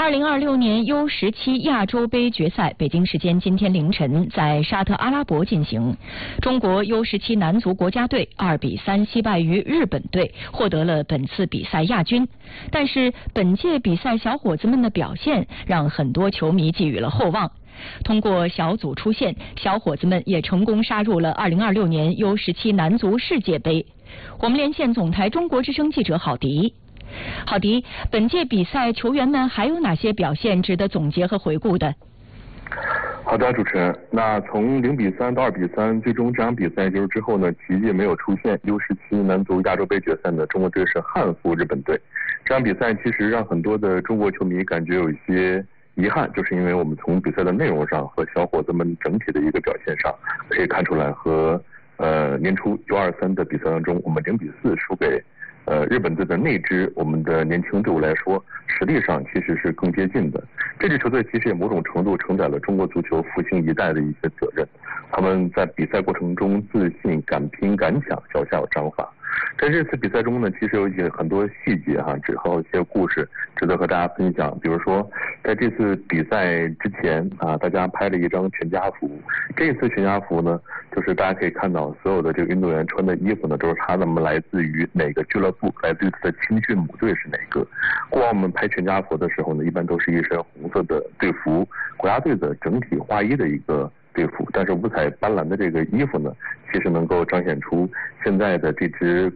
2026年 U17亚洲杯决赛，北京时间今天凌晨在沙特阿拉伯进行。中国 U17男足国家队2比3惜败于日本队，获得了本次比赛亚军。但是本届比赛小伙子们的表现让很多球迷寄予了厚望。通过小组出线，小伙子们也成功杀入了2026年 U17男足世界杯。我们连线总台中国之声记者郝迪。郝迪，本届比赛球员们还有哪些表现值得总结和回顾的？ 好的，主持人。那从0比3到2比3，最终这场比赛结束之后呢，奇迹没有出现。U17男足亚洲杯决赛呢，中国队是憾负日本队。这场比赛其实让很多的中国球迷感觉有一些遗憾，就是因为我们从比赛的内容上和小伙子们整体的一个表现上，可以看出来和年初U23的比赛当中，我们0比4输给日本队的那支我们的年轻队伍来说，实力上其实是更接近的。这支球队其实也某种程度承载了中国足球复兴一代的一些责任。他们在比赛过程中自信、敢拼、敢抢，脚下有章法。在这次比赛中呢，其实有一些很多细节还有一些故事值得和大家分享。比如说，在这次比赛之前大家拍了一张全家福。这一次全家福呢，就是大家可以看到所有的这个运动员穿的衣服呢，都是他们来自于哪个俱乐部，来自于他的青训母队是哪个。过往我们拍全家福的时候呢，一般都是一身红色的队服，国家队的整体花衣的一个队服，但是五彩斑斓的这个衣服呢，其实能够彰显出现在的这支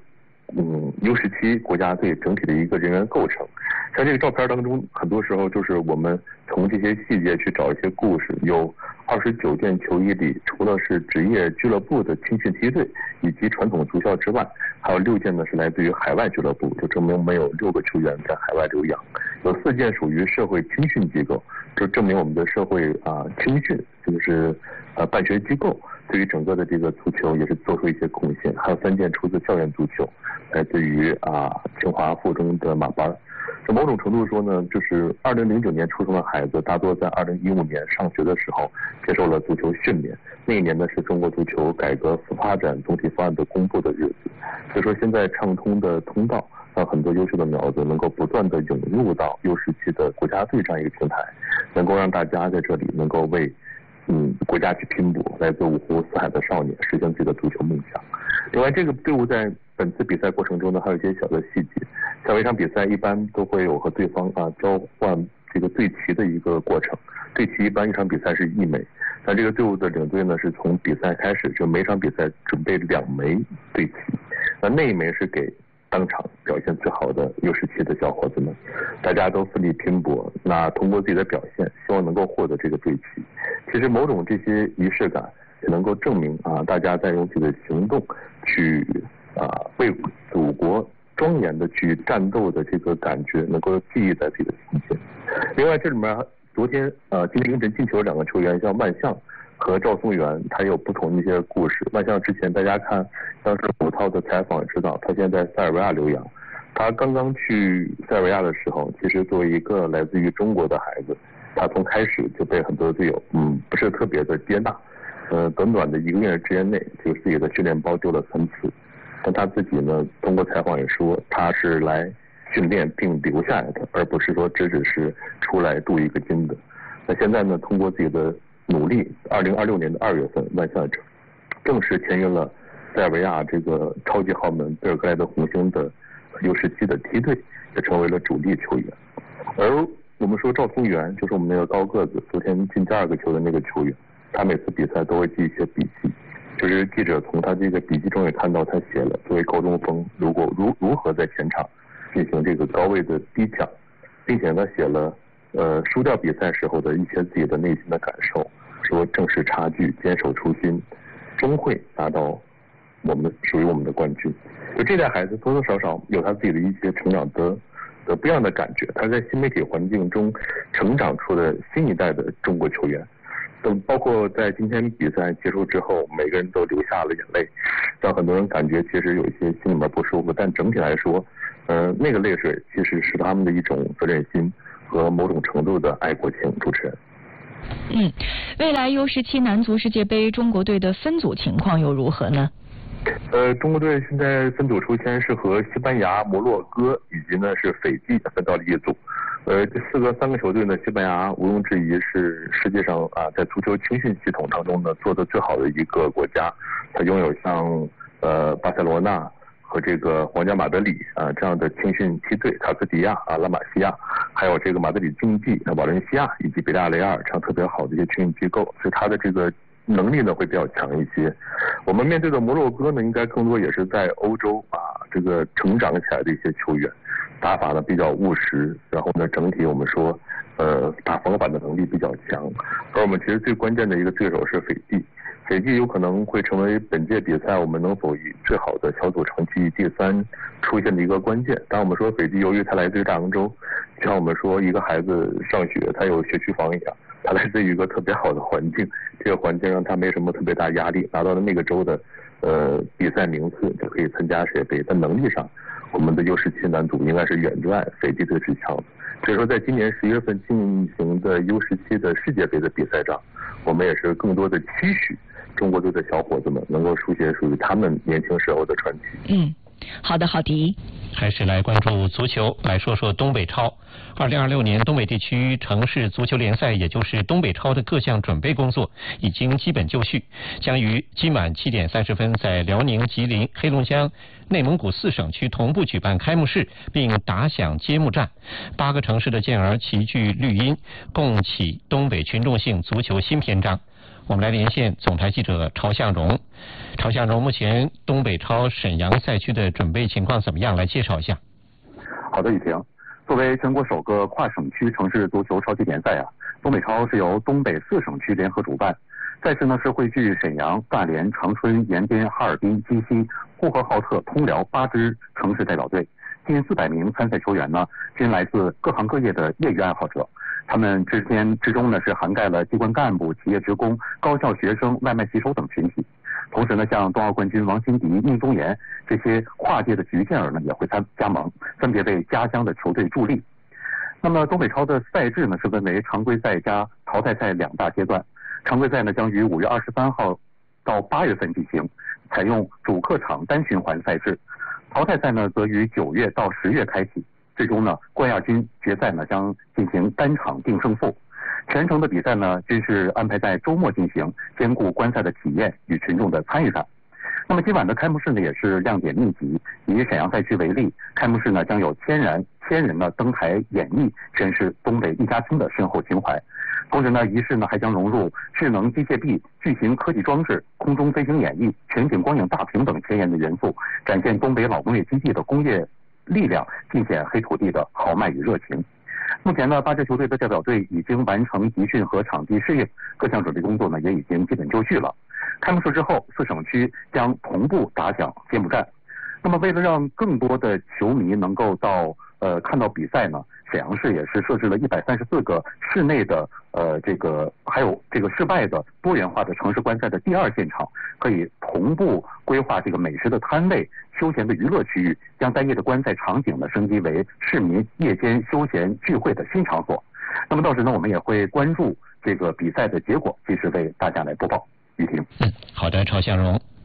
U17国家队整体的一个人员构成。在这个照片当中，很多时候就是我们从这些细节去找一些故事。有29件球衣里，除了是职业俱乐部的青训梯队以及传统足校之外，还有6件呢是来自于海外俱乐部，就证明我们有6个球员在海外留洋。有4件属于社会青训机构，就证明我们的社会青训就是办学机构对于整个的这个足球也是做出一些贡献。还有3件出自校园足球，来自于清华附中的马班。从某种程度说呢，就是2009年出生的孩子，大多在2015年上学的时候接受了足球训练。那一年呢是中国足球改革发展总体方案的公布的日子。所以说现在畅通的通道，让很多优秀的苗子能够不断的涌入到U17的国家队这样一个平台，能够让大家在这里能够为国家去拼搏，来自五湖四海的少年实现自己的足球梦想。另外，这个队伍在本次比赛过程中呢，还有一些小的细节。像一场比赛一般都会有和对方交换这个队旗的一个过程。队旗一般一场比赛是1枚，但这个队伍的领队呢是从比赛开始就每场比赛准备2枚队旗，那一枚是给当场表现最好的U17的小伙子们，大家都奋力拼搏，那通过自己的表现，希望能够获得这个队旗。其实某种这些仪式感也能够证明大家在用自己的行动去为祖国庄严的去战斗的这个感觉能够记忆在自己的心间。另外，这里面昨天今天凌晨进球2个球员，像万象和赵松元，他有不同的一些故事。万象之前大家看当时武涛的采访也知道，他现在在塞尔维亚留洋。他刚刚去塞尔维亚的时候，其实作为一个来自于中国的孩子，他从开始就被很多队友不是特别的接纳。短短的1个月之间内，就自己的训练包丢了3次。但他自己呢，通过采访也说，他是来训练并留下来的，而不是说只是出来镀一个金的。那现在呢，通过自己的努力，2026年的2月份，万象正式签约了塞尔维亚这个超级豪门贝尔格莱德红星的U17的梯队，也成为了主力球员。而我们说赵松元，就是我们那个高个子，昨天进第2个球的那个球员，他每次比赛都会记一些笔记。就是记者从他这个笔记中也看到，他写了作为高中锋如何在前场进行这个高位的逼抢，并且呢写了输掉比赛时候的一些自己的内心的感受，说正视差距，坚守初心，终会达到属于我们的冠军。就这代孩子多多少少有他自己的一些成长的不一样的感觉，他在新媒体环境中成长出了新一代的中国球员。包括在今天比赛结束之后，每个人都流下了眼泪，让很多人感觉其实有一些心里面不舒服。但整体来说，那个泪水其实是他们的一种责任心和某种程度的爱国情。主持人， 未来U17男足世界杯中国队的分组情况又如何呢？ 中国队现在分组出线是和西班牙、摩洛哥以及呢是斐济分到了一组。 这3个球队呢，西班牙毋庸置疑是世界上在足球青训系统当中呢做得最好的一个国家。它拥有像巴塞罗那和这个皇家马德里这样的青训梯队，卡斯迪亚拉玛西亚，还有这个马德里竞技、瓦伦西亚以及比利亚雷亚尔这样特别好的一些青训机构，所以它的这个能力呢会比较强一些。我们面对的摩洛哥呢，应该更多也是在欧洲这个成长起来的一些球员，打法呢比较务实，然后呢整体我们说打防反的能力比较强。而我们其实最关键的一个对手是斐济，斐济有可能会成为本届比赛我们能否以最好的小组成绩第3出现的一个关键。当我们说斐济由于它来自于大洋洲，就像我们说一个孩子上学他有学区房一样，他来自于一个特别好的环境，这个环境让他没什么特别大压力，拿到了那个州的比赛名次就可以参加世界杯。在能力上，我们的U17男足应该是远之外斐济队之强。所以说在今年11月份进行的U17的世界杯的比赛上，我们也是更多的期许中国队的小伙子们能够书写属于他们年轻时候的传奇。 好的，郝迪。 还是来关注足球，来说说东北超。2026年东北地区城市足球联赛，也就是东北超的各项准备工作已经基本就绪，将于今晚7点30分在辽宁、吉林、黑龙江、内蒙古4省区同步举办开幕式，并打响揭幕战。8个城市的健儿齐聚绿茵，共启东北群众性足球新篇章。我们来连线总台记者朝向荣。朝向荣，目前东北超沈阳赛区的准备情况怎么样？来介绍一下。 好的，雨婷。作为全国首个跨省区城市足球超级联赛东北超是由东北4省区联合主办。赛事呢是汇聚沈阳、大连、长春、延边、哈尔滨、鸡西、呼和浩特、通辽8支城市代表队，近400名参赛球员呢均来自各行各业的业余爱好者。他们之中呢是涵盖了机关干部、企业职工、高校学生、外卖骑手等群体。同时呢，像冬奥冠军王辛迪、宁宗言这些跨界的局健儿呢也会加盟，分别为家乡的球队助力。那么东北超的赛制呢是分为常规赛加淘汰赛2大阶段。常规赛呢将于5月23号到8月份进行，采用主客场单循环赛制。淘汰赛呢则于9月到10月开启。最终呢，冠亚军决赛呢将进行单场定胜负。全程的比赛呢均是安排在周末进行，兼顾观赛的体验与群众的参与感。那么今晚的开幕式呢也是亮点密集。以沈阳赛区为例，开幕式呢将有千人呢登台演绎，诠释东北一家亲的深厚情怀。同时呢，仪式呢还将融入智能机械臂、巨型科技装置、空中飞行演绎、全景光影大屏等前沿的元素，展现东北老工业基地的工业力量，尽显黑土地的豪迈与热情。目前呢，8支球队的代表队已经完成集训和场地适应，各项准备工作呢也已经基本就绪了。开幕式之后，4省区将同步打响揭幕战。那么为了让更多的球迷能够看到比赛呢，沈阳市也是设置了134个室内的还有这个室外的多元化的城市观赛的第2现场，可以同步规划这个美食的摊位、休闲的娱乐区域，将单一的观赛场景呢升级为市民夜间休闲聚会的新场所。那么到时呢，我们也会关注这个比赛的结果，及时为大家来播报。雨婷。 好的，朝向荣。